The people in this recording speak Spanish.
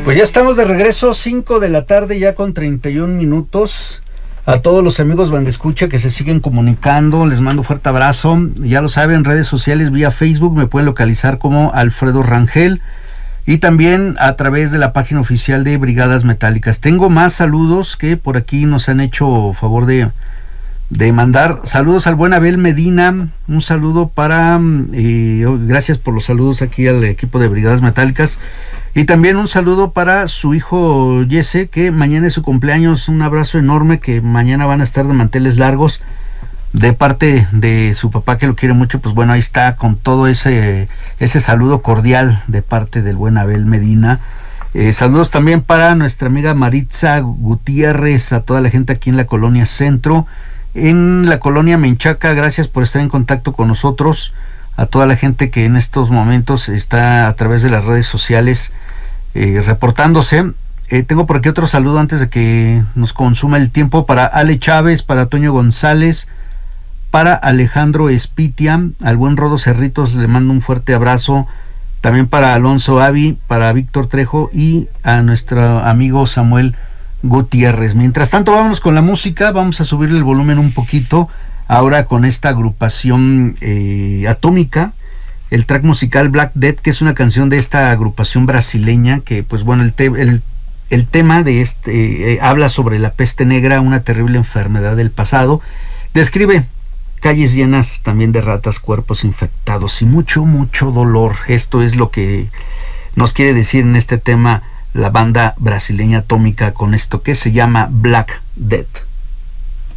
Pues ya estamos de regreso, 5 de la tarde ya con 31 minutos. A todos los amigos Bandescucha que se siguen comunicando, les mando un fuerte abrazo. Ya lo saben, redes sociales vía Facebook me pueden localizar como Alfredo Rangel y también a través de la página oficial de Brigadas Metálicas. Tengo más saludos que por aquí nos han hecho favor de mandar. Saludos al buen Abel Medina, un saludo para, gracias por los saludos aquí al equipo de Brigadas Metálicas. Y también un saludo para su hijo Jesse, que mañana es su cumpleaños. Un abrazo enorme, que mañana van a estar de manteles largos. De parte de su papá, que lo quiere mucho, pues bueno, ahí está con todo ese saludo cordial de parte del buen Abel Medina. Saludos también para nuestra amiga Maritza Gutiérrez, a toda la gente aquí en la Colonia Centro. En la Colonia Menchaca, gracias por estar en contacto con nosotros. A toda la gente que en estos momentos está a través de las redes sociales reportándose. Tengo por aquí otro saludo antes de que nos consuma el tiempo, para Ale Chávez, para Toño González, para Alejandro Espitia, al buen Rodo Cerritos le mando un fuerte abrazo, también para Alonso Avi, para Víctor Trejo y a nuestro amigo Samuel Gutiérrez. Mientras tanto, vámonos con la música, vamos a subirle el volumen un poquito ahora con esta agrupación Atómica, el track musical Black Death, que es una canción de esta agrupación brasileña, que pues bueno, el tema de habla sobre la peste negra, una terrible enfermedad del pasado, describe calles llenas también de ratas, cuerpos infectados y mucho dolor. Esto es lo que nos quiere decir en este tema la banda brasileña Atómica con esto que se llama Black Death.